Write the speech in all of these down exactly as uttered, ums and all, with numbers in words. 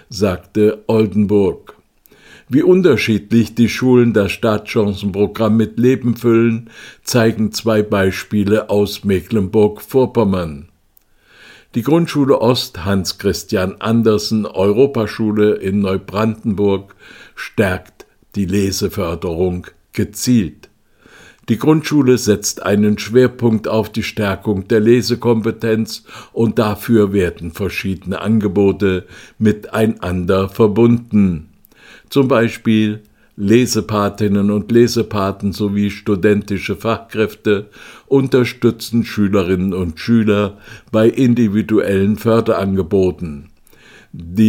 sagte Oldenburg. Wie unterschiedlich die Schulen das Startchancenprogramm mit Leben füllen, zeigen zwei Beispiele aus Mecklenburg-Vorpommern. Die Grundschule Ost Hans Christian Andersen Europaschule in Neubrandenburg stärkt die Leseförderung gezielt. Die Grundschule setzt einen Schwerpunkt auf die Stärkung der Lesekompetenz und dafür werden verschiedene Angebote miteinander verbunden. Zum Beispiel Lesepatinnen und Lesepaten sowie studentische Fachkräfte unterstützen Schülerinnen und Schüler bei individuellen Förderangeboten. Die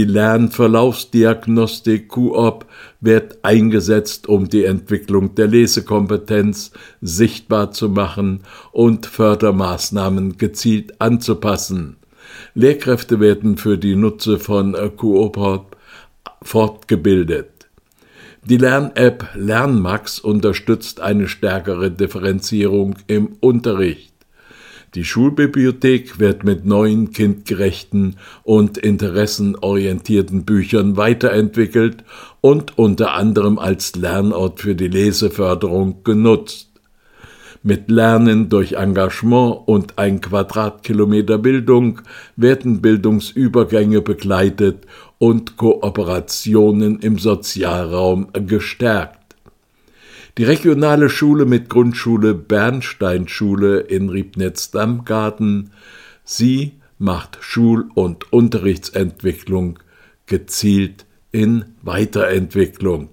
Lernverlaufsdiagnostik Q O P wird eingesetzt, um die Entwicklung der Lesekompetenz sichtbar zu machen und Fördermaßnahmen gezielt anzupassen. Lehrkräfte werden für die Nutze von Q O P fortgebildet. Die Lern-App LernMax unterstützt eine stärkere Differenzierung im Unterricht. Die Schulbibliothek wird mit neuen, kindgerechten und interessenorientierten Büchern weiterentwickelt und unter anderem als Lernort für die Leseförderung genutzt. Mit Lernen durch Engagement und ein Quadratkilometer Bildung werden Bildungsübergänge begleitet und Kooperationen im Sozialraum gestärkt. Die regionale Schule mit Grundschule Bernsteinschule in Riebnitz-Damgarten, sie macht Schul- und Unterrichtsentwicklung gezielt in Weiterentwicklung.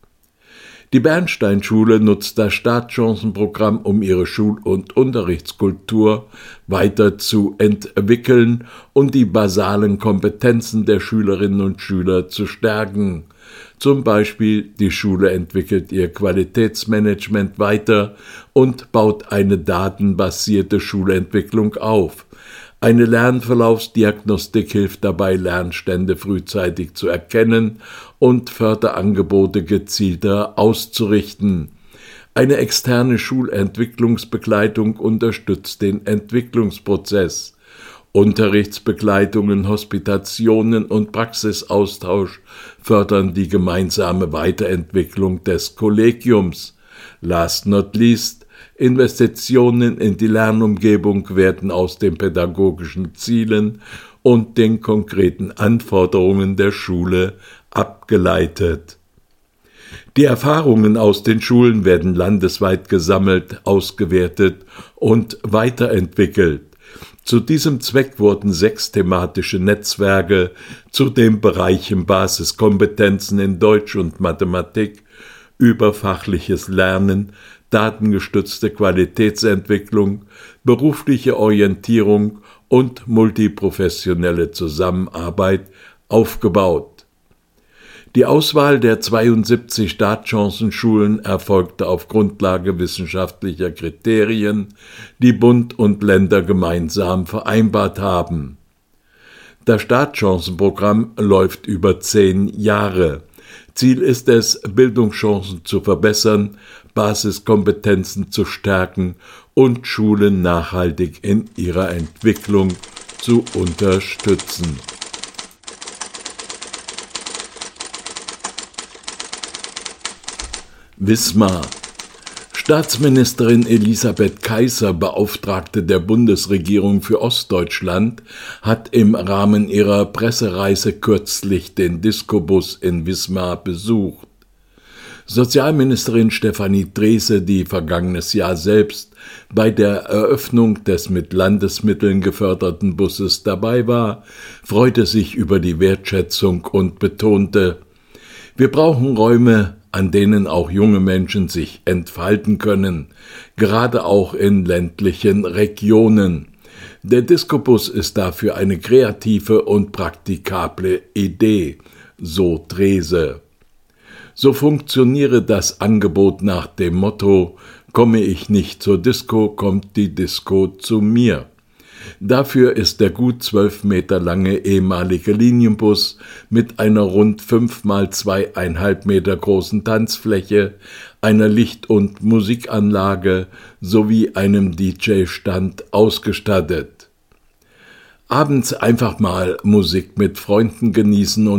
Die Bernsteinschule nutzt das Startchancenprogramm, um ihre Schul- und Unterrichtskultur weiter zu entwickeln und die basalen Kompetenzen der Schülerinnen und Schüler zu stärken. Zum Beispiel die Schule entwickelt ihr Qualitätsmanagement weiter und baut eine datenbasierte Schulentwicklung auf. Eine Lernverlaufsdiagnostik hilft dabei, Lernstände frühzeitig zu erkennen und Förderangebote gezielter auszurichten. Eine externe Schulentwicklungsbegleitung unterstützt den Entwicklungsprozess. Unterrichtsbegleitungen, Hospitationen und Praxisaustausch fördern die gemeinsame Weiterentwicklung des Kollegiums. Last not least, Investitionen in die Lernumgebung werden aus den pädagogischen Zielen und den konkreten Anforderungen der Schule abgeleitet. Die Erfahrungen aus den Schulen werden landesweit gesammelt, ausgewertet und weiterentwickelt. Zu diesem Zweck wurden sechs thematische Netzwerke zu den Bereichen Basiskompetenzen in Deutsch und Mathematik, überfachliches Lernen, datengestützte Qualitätsentwicklung, berufliche Orientierung und multiprofessionelle Zusammenarbeit aufgebaut. Die Auswahl der zweiundsiebzig Startchancenschulen erfolgte auf Grundlage wissenschaftlicher Kriterien, die Bund und Länder gemeinsam vereinbart haben. Das Startchancenprogramm läuft über zehn Jahre. Ziel ist es, Bildungschancen zu verbessern, Basiskompetenzen zu stärken und Schulen nachhaltig in ihrer Entwicklung zu unterstützen. Wismar. Staatsministerin Elisabeth Kaiser, Beauftragte der Bundesregierung für Ostdeutschland, hat im Rahmen ihrer Pressereise kürzlich den Discobus in Wismar besucht. Sozialministerin Stefanie Drese, die vergangenes Jahr selbst bei der Eröffnung des mit Landesmitteln geförderten Busses dabei war, freute sich über die Wertschätzung und betonte: Wir brauchen Räume, an denen auch junge Menschen sich entfalten können, gerade auch in ländlichen Regionen. Der Discobus ist dafür eine kreative und praktikable Idee, so Drese. So funktioniere das Angebot nach dem Motto: Komme ich nicht zur Disco, kommt die Disco zu mir. Dafür ist der gut zwölf Meter lange ehemalige Linienbus mit einer rund fünf mal zweieinhalb Meter großen Tanzfläche, einer Licht- und Musikanlage sowie einem D J-Stand ausgestattet. Abends einfach mal Musik mit Freunden genießen und